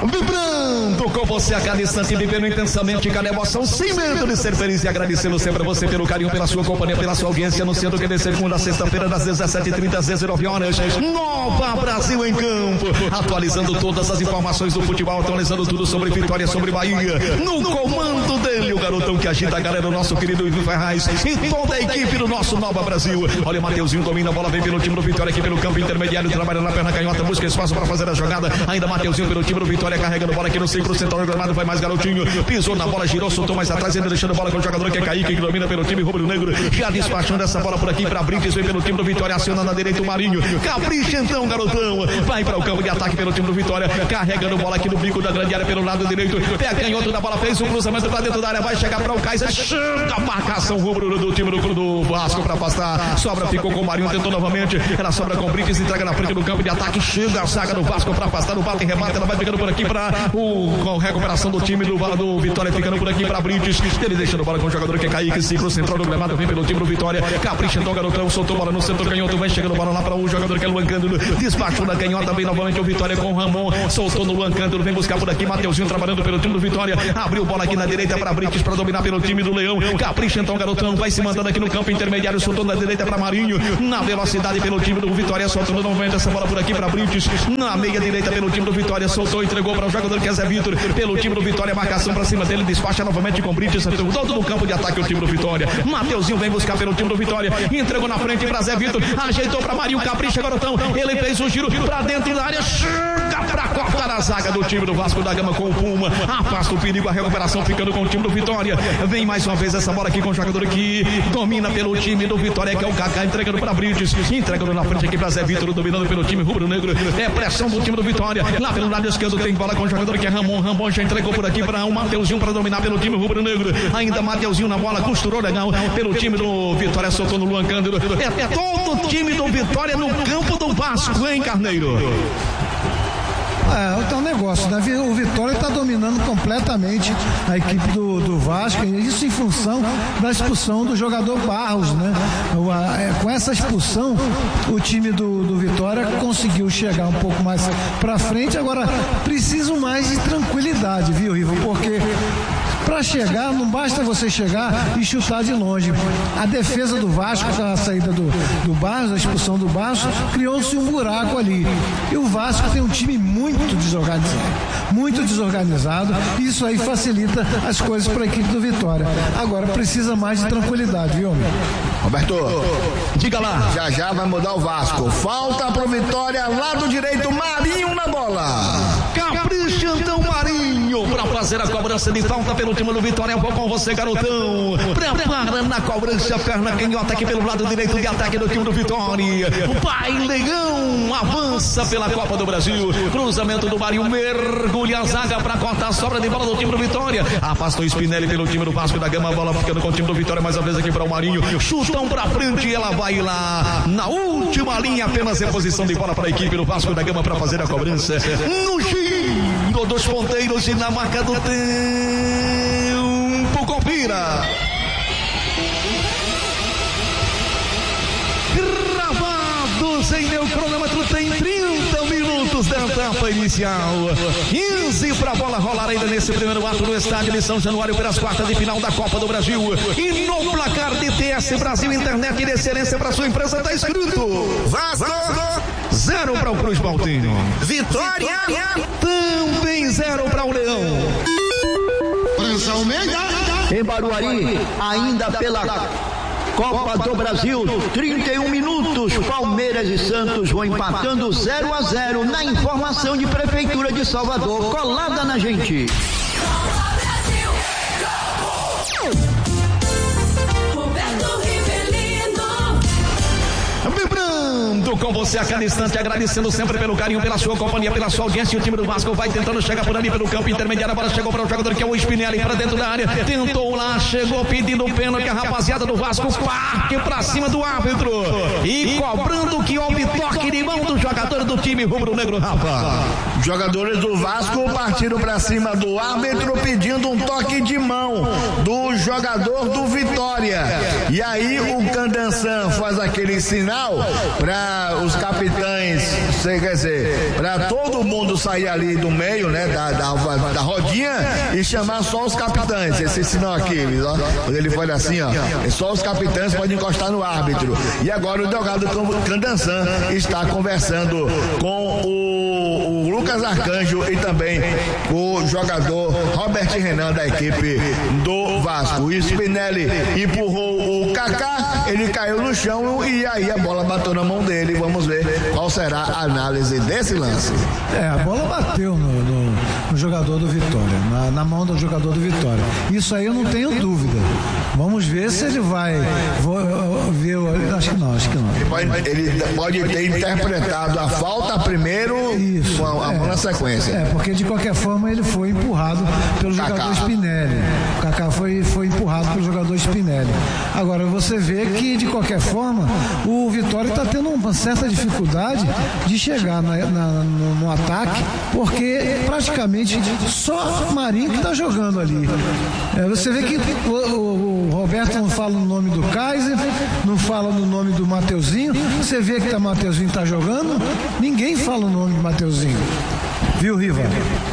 Vibrando com você a cada instante, vivendo intensamente cada emoção, sem medo de ser feliz e agradecendo sempre a você pelo carinho, pela sua companhia, pela sua audiência, anunciando que de segunda a sexta-feira, das 17h30 às 19 horas, Nova Brasil em Campo, atualizando todas as informações do futebol, atualizando tudo sobre Vitória, sobre Bahia, no comando dele, o garotão que agita a galera, o nosso querido Ivo Ferraz e toda a equipe do nosso Nova Brasil. Olha o Mateuzinho, domina a bola, vem pelo time do Vitória aqui pelo campo intermediário, trabalha na perna canhota, busca espaço para fazer a jogada, ainda Mateuzinho pelo time do Vitória, carregando bola aqui no centro central do gramado, vai mais garotinho, pisou na bola, girou, soltou mais atrás, ainda deixando a bola com o jogador que é Kaique, que domina pelo time rubro-negro, já despachando essa bola por aqui para Brinques, vem pelo time do Vitória, aciona na direita o Marinho, capricha então, garotão, vai para o campo de ataque pelo time do Vitória, carregando bola aqui no bico da grande área pelo lado direito, pega canhoto da bola, fez um cruzamento para dentro da área, vai chegar para o Kaiser, chega a marcação rubro do time do Vasco para afastar, sobra ficou com o Marinho, tentou novamente, ela sobra com o Brinques, entrega na frente do campo de ataque, chega a saga do Vasco para afastar, o Bala em remate, ela vai ficando por aqui para a recuperação do time do Vitória, ficando por aqui para Brinques, ele deixando bola com o jogador que é Kaique, ciclo central do gramado, vem pelo time do Vitória, capricha então, garotão, soltou bola no centro canhoto, vai chegando bola lá para o jogador que é Luan Cândido, despachou da canhota, vem novamente o Vitória com o Ramon, soltou no Luan Cândido, vem buscar por aqui, Mateuzinho trabalhando pelo time do Vitória, abriu bola aqui na direita para Brinques para dominar pelo time do Leão, capricha então, garotão, vai se mandando aqui no campo intermediário, soltou na direita para Marinho, na velocidade pelo time do Vitória, soltando novamente essa bola por aqui para Brinques, na meia direita pelo time do Vitória, soltou, entregou para o jogador que é Zé Vitor, pelo time do Vitória, marcação para cima dele, despacha novamente com Brinques, todo no campo de ataque o time do Vitória, Mateuzinho vem buscar pelo time do Vitória, entregou na frente para Zé Vitor, ajeitou para Marinho, capricha, garotão, ele fez o giro para dentro da área, chega para cortar a zaga do time do Vasco da Gama com o Puma, afasta o perigo, a recuperação ficando com o time do Vitória, vem mais uma vez essa bola aqui com o jogador que domina pelo time do Vitória, que é o Kaká, entregando para Brinques, entregando na frente aqui para Zé Vitor, dominando pelo time rubro-negro, é pressão do time do Vitória, lá pelo lado esquerdo tem bola com o jogador que é Ramon já entregou por aqui para o Mateuzinho para dominar pelo time rubro-negro, ainda Mateuzinho na bola, costurou legal pelo time do Vitória, soltou no Luan Cândido, é todo o time do Vitória no campo do Vasco, hein, Carneiro? É um negócio, né? O Vitória está dominando completamente a equipe do Vasco, isso em função da expulsão do jogador Barros, né? Com essa expulsão, o time do Vitória conseguiu chegar um pouco mais para frente, agora preciso mais de tranquilidade, viu, Rivo? Porque para chegar, não basta você chegar e chutar de longe. A defesa do Vasco, com a saída do Barros, a expulsão do Barros, criou-se um buraco ali. E o Vasco tem um time muito desorganizado, e isso aí facilita as coisas para a equipe do Vitória. Agora precisa mais de tranquilidade, viu, homem? Roberto, diga lá. Já vai mudar o Vasco. Falta pro Vitória, lado direito, Marinho na bola. Capricha então, Marinho, para fazer a cobrança de falta pelo time do Vitória. Eu vou com você, garotão. Prepara na cobrança, perna canhota aqui pelo lado direito de ataque do time do Vitória. O Pai Leão avança pela Copa do Brasil. Cruzamento do Marinho, mergulha a zaga para cortar a sobra de bola do time do Vitória. Afastou o Spinelli pelo time do Vasco da Gama. A bola ficando com o time do Vitória mais uma vez aqui para o Marinho. Chutão para frente e ela vai lá na última linha. Apenas reposição de bola para a equipe do Vasco da Gama para fazer a cobrança. No giro dos ponteiros e na marca do tempo. Confira. Gravados em meu cronômetro, tem 30 minutos da etapa inicial. 15 para a bola rolar ainda nesse primeiro ato no estádio de São Januário pelas quartas de final da Copa do Brasil. E no placar de TS Brasil Internet de excelência para sua empresa está escrito: Vasco 0 para o Cruz Baltinho. Vitória também 0 para o Leão. Em Barueri, ainda pela Copa do Brasil, 31 minutos, Palmeiras e Santos vão empatando 0-0 na informação de Prefeitura de Salvador, colada na gente. Vibrando com você a cada instante, agradecendo sempre pelo carinho, pela sua companhia, pela sua audiência. O time do Vasco vai tentando chegar por ali pelo campo intermediário. A bola chegou para o jogador que é o Spinelli, para dentro da área, tentou lá, chegou pedindo pênalti. A rapaziada do Vasco parte para cima do árbitro e cobrando que houve toque de mão do jogador do time rubro-negro, Rafa. jogadores do Vasco partiram para cima do árbitro pedindo um toque de mão do jogador do Vitória. E aí o Candansan faz aquele sinal para os capitães, quer dizer, para todo mundo sair ali do meio, né, da rodinha e chamar só os capitães. Esse sinal aqui, ó, ele foi assim, ó, só os capitães podem encostar no árbitro. E agora o delegado Candansan está conversando com o Lucas Arcanjo e também o jogador Robert Renan da equipe do Vasco. O Spinelli empurrou o Kaká, ele caiu no chão e aí a bola bateu na mão dele. Vamos ver qual será a análise desse lance. A bola bateu no jogador do Vitória, na mão do jogador do Vitória. Isso aí eu não tenho dúvida. Vamos ver se ele vai ver. Acho que não. Ele pode ter interpretado a falta primeiro. Isso, com a mão na sequência. Porque de qualquer forma ele foi empurrado pelo jogador Spinelli. O Kaká foi empurrado pelo jogador Spinelli. Agora você vê que de qualquer forma o Vitória está tendo uma certa dificuldade de chegar no ataque, porque praticamente só Marinho que está jogando ali. Você vê que o Roberto não fala no nome do Kaiser, não fala no nome do Mateuzinho. Você vê que o Mateuzinho está jogando, ninguém fala o nome do Mateuzinho. Viu, Riva?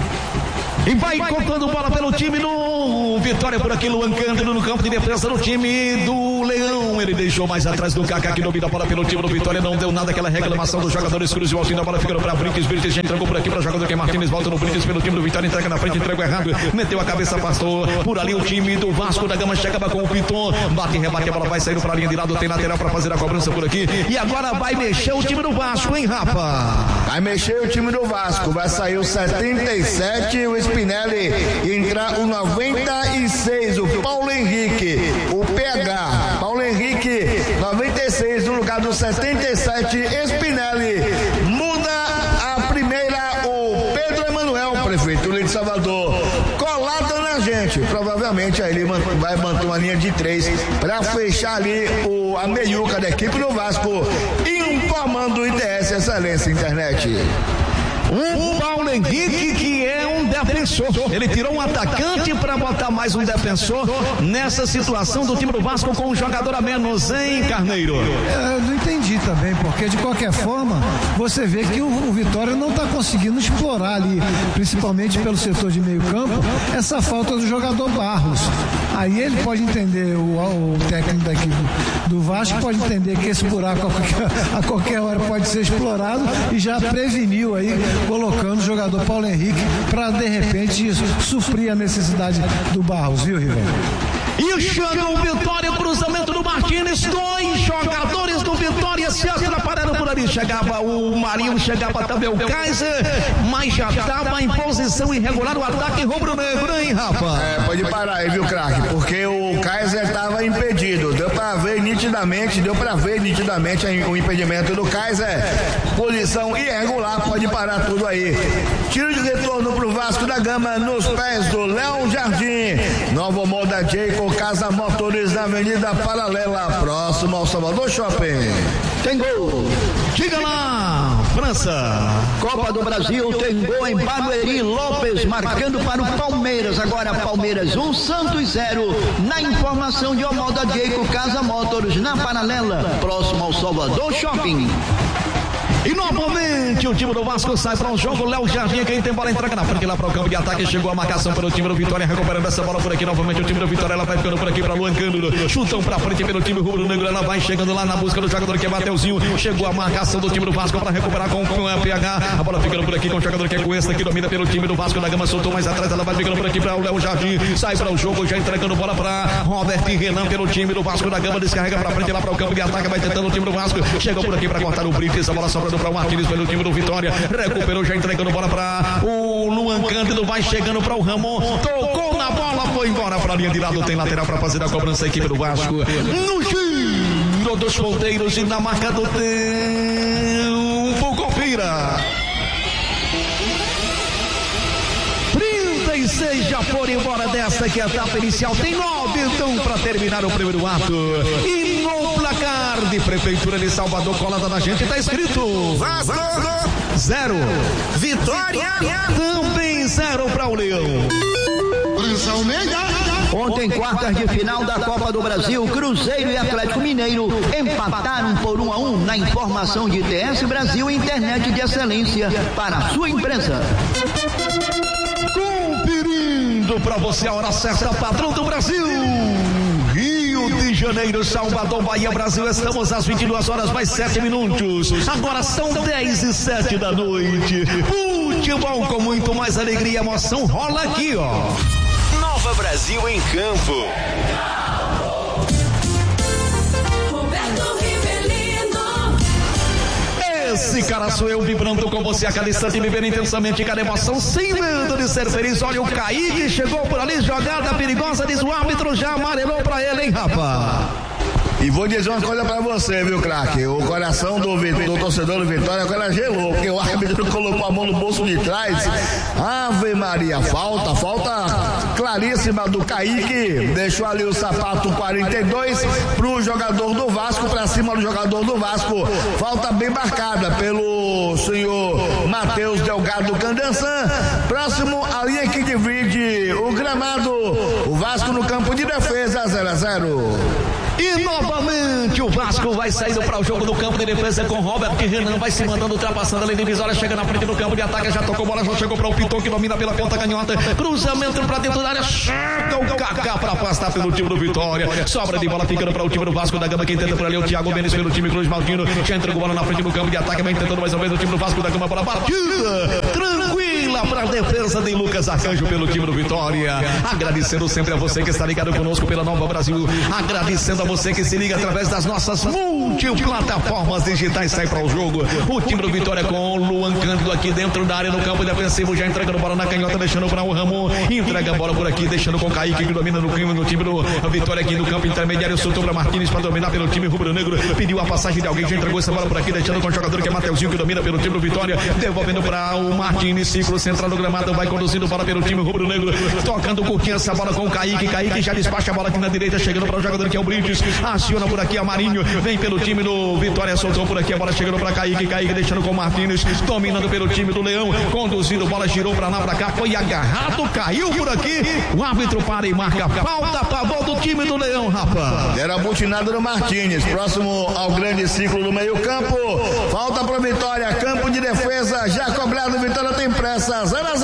E vai cortando bola pelo time do Vitória por aqui, Luan Cândido no campo de defesa do time do Leão. Ele deixou mais atrás do Kaká, que domina a bola pelo time do Vitória. Não deu nada aquela reclamação dos jogadores. Cruzou ao fim da bola, ficando para Brites. Brites já entregou por aqui para o jogador que é Martins. Volta no Brites pelo time do Vitória. Entrega na frente, entregou errado. Meteu a cabeça, afastou. Por ali o time do Vasco da Gama chegava com o Piton. Bate e rebate, a bola vai saindo para a linha de lado. Tem lateral para fazer a cobrança por aqui. E agora vai mexer o time do Vasco, hein, Rafa? Vai mexer o time do Vasco. Vai sair o 77, o Spinelli. Entrar o 96, o Paulo Henrique, o PH, Paulo Henrique, 96 no lugar do 77, Spinelli. Muda a primeira, o Pedro Emanuel, prefeitura de Salvador, colado na gente. Provavelmente aí ele vai manter uma linha de 3 para fechar ali a meiuca da equipe do Vasco, informando o ITS Excelência Internet. O Paulo Henrique, que é um defensor. Ele tirou um atacante para botar mais um defensor nessa situação do time do Vasco com um jogador a menos, hein, Carneiro? Eu não entendi também, porque de qualquer forma você vê que o Vitória não está conseguindo explorar ali, principalmente pelo setor de meio campo, essa falta do jogador Barros. Aí ele pode entender, o técnico da equipe do Vasco pode entender que esse buraco a qualquer hora pode ser explorado e já preveniu aí, colocando o jogador Paulo Henrique para de repente suprir a necessidade do Barros, viu, Rival? E chega o Vitória, cruzamento do Martins, 2 jogadores do Vitória se atrapalharam por ali. Chegava o Marinho, chegava também o Kaiser, mas já estava em posição irregular o ataque rubro-negro, hein, Rafa? Pode parar aí, viu, craque? Porque o Kaiser estava impedido. Deu para ver nitidamente o impedimento do Kaiser. Posição irregular, pode parar tudo aí. Tiro de retorno pro Vasco da Gama nos pés do Léo Jardim. Novo Moda Jayco Casa Motores na Avenida Paralela, próximo ao Salvador Shopping. Tem gol. Diga lá, França. Copa do Brasil, tem gol em Barueri. Lopes marcando para o Palmeiras. Agora Palmeiras 1, Santos 0. Na informação de Omoda Jayco Casa Motors na Paralela, próximo ao Salvador Shopping. E novamente o time do Vasco sai para um jogo. Léo Jardim, quem tem bola, entrega na frente lá para o campo de ataque. Chegou a marcação para o time do Vitória, recuperando essa bola por aqui novamente. O time do Vitória, ela vai ficando por aqui para Luan Cândido. Chutam para frente pelo time rubro-negro. Ela vai chegando lá na busca do jogador que é Mateuzinho. Chegou a marcação do time do Vasco para recuperar com o PH. A bola ficando por aqui com o jogador que é Cuesta, que domina pelo time do Vasco da Gama. Soltou mais atrás, ela vai ficando por aqui para o Léo Jardim. Sai para o jogo, já entregando bola para Robert Renan pelo time do Vasco da Gama. Descarrega para frente lá para o campo de ataque. Vai tentando o time do Vasco. Chegou por aqui para cortar o Brites. A bola sobrando para o Martins pelo time do Vitória, recuperou, já entregando bola para o Luan Cândido, vai chegando para o Ramon, tocou na bola, foi embora para a linha de lado, tem lateral para fazer a cobrança, a equipe do Vasco, no giro dos ponteiros e na marca do tempo, confira. 36 já foram embora desta que é a etapa inicial, tem 9 então para terminar o primeiro ato, e no placar placar de Prefeitura de Salvador, colada na gente, tá escrito Vasco 0, Vitória também 0 para o Leão. Ontem, quartas de final da Copa do Brasil, Cruzeiro e Atlético Mineiro empataram por 1-1 na informação de TS Brasil, internet de excelência para a sua empresa. Conferindo para você a hora certa, padrão do Brasil. Rio de Janeiro, Salvador, Bahia, Brasil, estamos às 22 horas mais 7 minutos. Agora são 10:07 da noite. Futebol com muito mais alegria e emoção rola aqui, ó. Nova Brasil em campo. Esse cara sou eu, vibrando com você a cada instante, vivendo intensamente cada emoção, sem medo de ser feliz. Olha, o Kaique chegou por ali, jogada perigosa, diz o árbitro, já amarelou pra ele, hein, rapaz? E vou dizer uma coisa pra você, viu, craque? O coração do torcedor do Vitória agora gelou, porque o árbitro colocou a mão no bolso de trás. Ave Maria, falta claríssima do Kaique. Deixou ali o sapato 42 pro jogador do Vasco, pra cima do jogador do Vasco. Falta bem marcada pelo senhor Matheus Delgado Candançan. Próximo a linha que divide o gramado. O Vasco no campo de defesa, 0-0. E novamente o Vasco vai saindo para o jogo do campo de defesa com Robert Renan, vai se mandando, ultrapassando a linha divisória, chega na frente do campo de ataque, já tocou bola, já chegou para o Piton, que domina pela ponta canhota, cruzamento para dentro da área, chega o Kaká para afastar pelo time do Vitória, sobra de bola ficando para o time do Vasco da Gama, quem tenta por ali é o Thiago Mendes pelo time Cruz Maltino, já entregou bola na frente do campo de ataque, vai tentando mais uma vez o time do Vasco da Gama, bola batida, tranquila para a defesa de Lucas Arcanjo pelo time do Vitória. Agradecendo sempre a você que está ligado conosco pela Nova Brasil, agradecendo a você que se liga através das nossas multiplataformas digitais, sai para o jogo. O time do Vitória com o Luan Cândido aqui dentro da área no campo defensivo, já entregando bola na canhota, deixando para o Ramon, entrega a bola por aqui, deixando com o Kaique que domina no time do Vitória aqui no campo intermediário, soltou para Martins para dominar pelo time rubro-negro, pediu a passagem de alguém, já entregou essa bola por aqui, deixando com o jogador que é Mateuzinho, que domina pelo time do Vitória, devolvendo para o Martins, círculo central do gramado, vai conduzindo bola pelo time rubro-negro, tocando curtinho essa bola com o Kaique já despacha a bola aqui na direita, chegando para o jogador que é o Brites, aciona por aqui a Marinho, vem pelo time do Vitória, soltou por aqui a bola, chegando para Kaique deixando com o Martins, dominando pelo time do Leão, conduzindo bola, girou para lá, para cá, foi agarrado, caiu por aqui, o árbitro para e marca falta a favor do time do Leão, rapaz. Era butinado no Martins, próximo ao grande ciclo do meio campo, falta para Vitória, campo de defesa, já cobrado, Vitória tem pressa,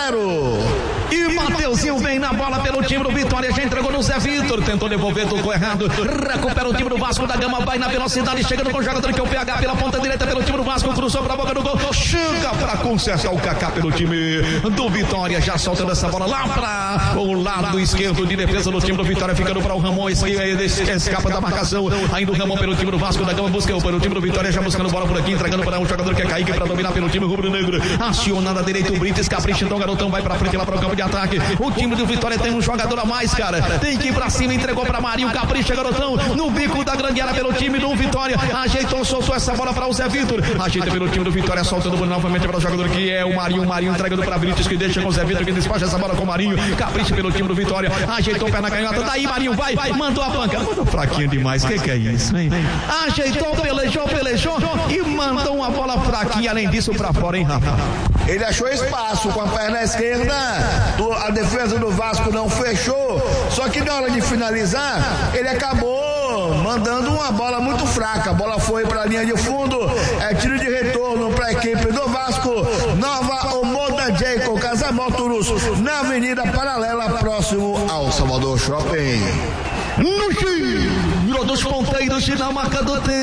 0-0. E Mateuzinho vem na bola pelo time do Vitória, já entregou no Zé Vitor, tentou devolver, tocou errado, recupera o time do Vasco da Gama, vai na velocidade, chegando com o jogador que é o PH pela ponta direita pelo time do Vasco, cruzou para a boca do gol, chega para consertar o Kaká pelo time do Vitória, já soltando essa bola lá para o lado esquerdo de defesa do time do Vitória, ficando para o Ramon, escapa da marcação, ainda o Ramon pelo time do Vasco da Gama, busca pelo time do Vitória, já buscando bola por aqui, entregando para um jogador que é Kaique para dominar pelo time rubro-negro, acionando a direita o Brites, capricha, então o garotão vai para frente lá para o campo de ataque, o time do Vitória tem um jogador a mais, cara, tem que ir para cima, entregou para Marinho, capricha, garotão, no bico da grande área pelo time do Vitória, ajeitou, soltou essa bola para o Zé Vitor, ajeita pelo time do Vitória, soltando novamente para o jogador que é o Marinho entregando para Brites, que deixa com o Zé Vitor, que despacha essa bola com o Marinho, capricha pelo time do Vitória, ajeitou o pé na canhota, daí Marinho vai, mandou a panca, mandou fraquinho demais, que é isso, hein? Ajeitou, pelejou e mandou uma bola fraquinha, além disso para fora, hein, rapaz? Ele achou espaço com a perna esquerda, a defesa do Vasco não fechou, só que na hora de finalizar, ele acabou mandando uma bola muito fraca, a bola foi para a linha de fundo, é tiro de retorno para a equipe do Vasco, Nova Omoda Jacob Casamótoros, na Avenida Paralela, próximo ao Salvador Shopping. No giro dos ponteiros, na marca do tempo,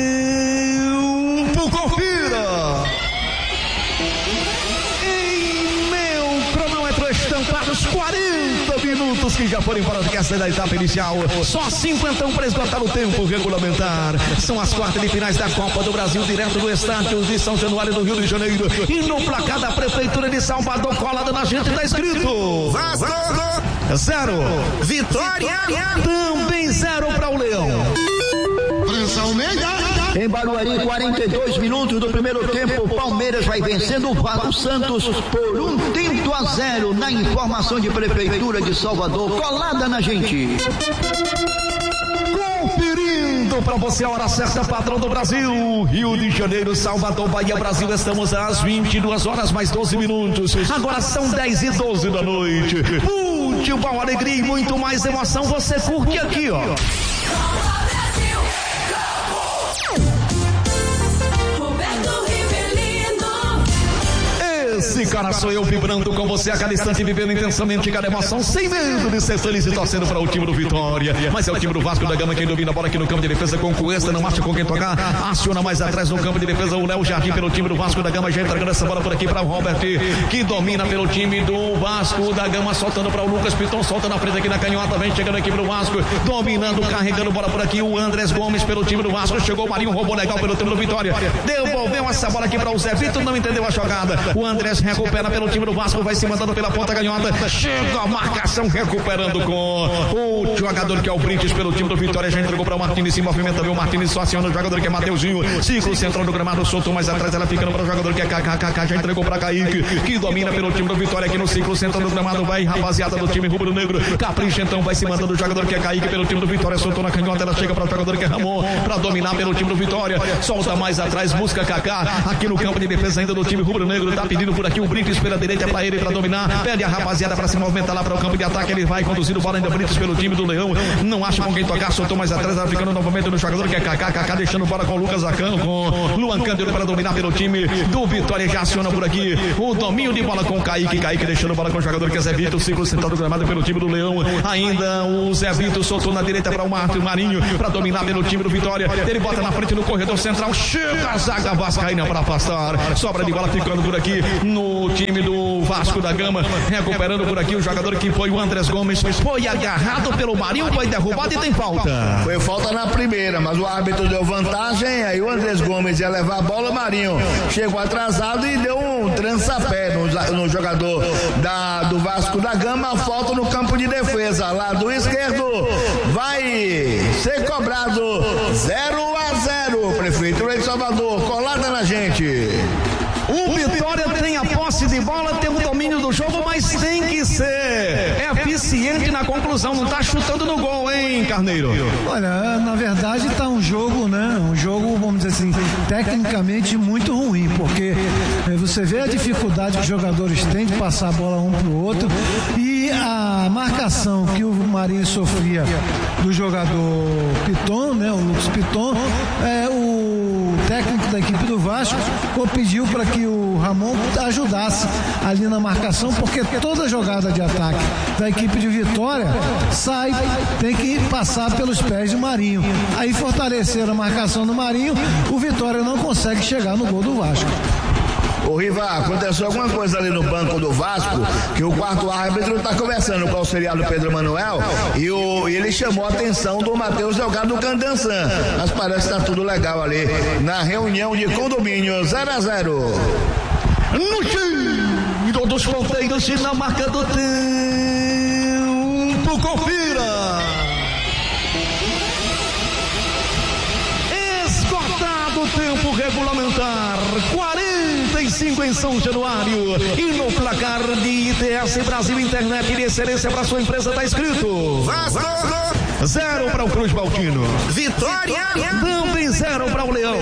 confira! Para os 40 minutos que já foram embora da etapa inicial, só 50 para esgotar o tempo regulamentar. São as quartas de finais da Copa do Brasil, direto do estádio de São Januário do Rio de Janeiro, e no placar da Prefeitura de Salvador, colada na gente, está escrito Vasco 0, Vitória também 0 para o Leão. Em Barueri, 42 minutos do primeiro tempo, Palmeiras vai vencendo o Santos por 1-0 na informação de Prefeitura de Salvador, colada na gente. Conferindo Dando pra você a hora certa, padrão do Brasil. Rio de Janeiro, Salvador, Bahia, Brasil. Estamos às 22 horas mais 12 minutos. Agora são 10h12 da noite. Futebol, alegria e muito mais emoção. Você curte aqui, ó. Esse cara sou eu, vibrando com você a cada instante, vivendo intensamente cada emoção, sem medo de ser feliz e torcendo para o time do Vitória. Mas é o time do Vasco da Gama quem domina a bola aqui no campo de defesa com Cuesta, não acha com quem tocar, aciona mais atrás no campo de defesa o Léo Jardim pelo time do Vasco da Gama, já entregando essa bola por aqui para o Robert, que domina pelo time do Vasco da Gama, soltando para o Lucas Piton, solta na frente aqui na canhota, vem chegando aqui pro Vasco, dominando, carregando bola por aqui, o Andrés Gomes pelo time do Vasco, chegou o Marinho, roubou legal pelo time do Vitória, devolveu essa bola aqui para o Zé Vitor, não entendeu a jogada, o Andrés recupera pelo time do Vasco, vai se mandando pela ponta canhota, chega a marcação, recuperando com o jogador que é o Brintes pelo time do Vitória, já entregou para o Martins, se movimenta, viu o Martins só aciona o jogador que é Mateuzinho, ciclo central do gramado, soltou mais atrás, ela ficando para o jogador que é KKK, já entregou para Kaique, que domina pelo time do Vitória aqui no ciclo central do gramado, vai rapaziada do time rubro-negro, capricha então, vai se mandando o jogador que é Kaique pelo time do Vitória, soltou na canhota, ela chega para o jogador que é Ramon, para dominar pelo time do Vitória, solta mais atrás, busca Kaká, aqui no campo de defesa ainda do time rubro-negro, tá pedindo por aqui o Brintes pela direita para ele, para dominar, pede a rapaziada para se movimentar lá para o campo de ataque, ele vai conduzindo bola ainda Brintes pelo time do Leão, não acha com quem tocar, soltou mais atrás, ela ficando novamente no jogador que é Kaká, deixando bola com o Lucas Acan, com Luan Cândido para dominar pelo time do Vitória, já aciona por aqui o domínio de bola com o Kaique deixando bola com o jogador que é Zé Vitor, ciclo central do gramado pelo time do Leão, ainda o Zé Vitor soltou na direita para o Marinho, para dominar pelo time do Vitória, ele bota na frente no corredor central, chega a zaga vascaína para afastar, sobra de bola ficando por aqui no time do Vasco da Gama, recuperando por aqui o jogador que foi o Andrés Gomes, foi agarrado pelo Marinho, foi derrubado e tem falta. Foi falta na primeira, mas o árbitro deu vantagem, aí o Andrés Gomes ia levar a bola, o Marinho chegou atrasado e deu um trança-pé no jogador do Vasco da Gama, falta no campo de defesa, lado esquerdo, vai ser cobrado 0-0, Prefeitura de Salvador, colada na gente. O Vitória tem a posse de bola, tem o domínio do jogo, mas tem que ser eficiente na conclusão, não tá chutando no gol, hein, Carneiro? Olha, na verdade tá um jogo, né, vamos dizer assim, tecnicamente muito ruim, porque você vê a dificuldade que os jogadores têm de passar a bola um pro outro e a marcação que o Marinho sofria do jogador Piton, né, o Lucas Piton, o técnico da equipe do Vasco pediu para que o Ramon ajudasse ali na marcação, porque toda jogada de ataque da equipe de Vitória tem que passar pelos pés de Marinho. Aí fortaleceram a marcação do Marinho, o Vitória não consegue chegar no gol do Vasco. Ô Riva, aconteceu alguma coisa ali no banco do Vasco, que o quarto árbitro está conversando com o auxiliar do Pedro Manuel e ele chamou a atenção do Matheus Delgado Candançan, mas parece que está tudo legal ali na reunião de condomínio 0-0. No time dos ponteiros e na marca do tempo, confira. Esgotado o tempo regulamentar, 45 em São Januário, e no placar de ITS Brasil Internet de excelência para sua empresa está escrito Vasco 0 para o Cruz Baltino, Vitória também 0 para o Leão.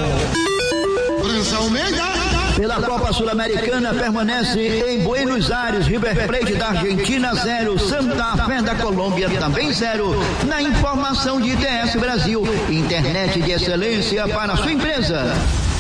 Pela Copa Sul-Americana permanece em Buenos Aires, River Plate da Argentina 0, Santa Fé da Colômbia também 0. Na informação de ITS Brasil, internet de excelência para sua empresa.